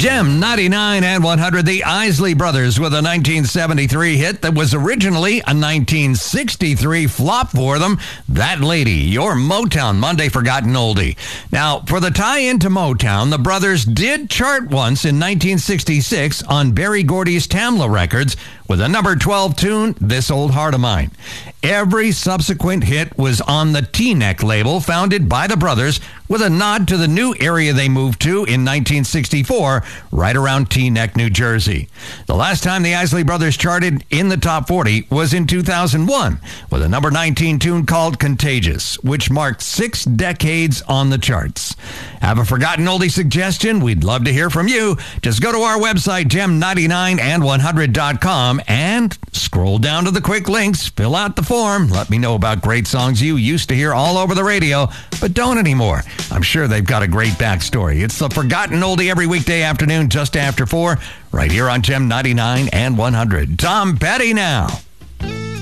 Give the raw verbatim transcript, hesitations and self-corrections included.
Gem ninety-nine and one hundred, the Isley Brothers with a nineteen seventy-three hit that was originally a nineteen sixty-three flop for them. That Lady, your Motown Monday Forgotten Oldie. Now, for the tie-in to Motown, the brothers did chart once in nineteen sixty-six on Berry Gordy's Tamla Records with a number twelve tune, This Old Heart of Mine. Every subsequent hit was on the T-Neck label, founded by the brothers, with a nod to the new area they moved to in nineteen sixty-four, right around Teaneck, New Jersey. The last time the Isley Brothers charted in the top forty was in two thousand one, with a number nineteen tune called Contagious, which marked six decades on the charts. Have a forgotten oldie suggestion? We'd love to hear from you. Just go to our website, gem ninety-nine and one hundred dot com, and scroll down to the quick links, fill out the form, let me know about great songs you used to hear all over the radio, but don't anymore. I'm sure they've got a great backstory. It's the Forgotten Oldie every weekday afternoon just after four, right here on Gem ninety-nine and one hundred. Tom Petty now.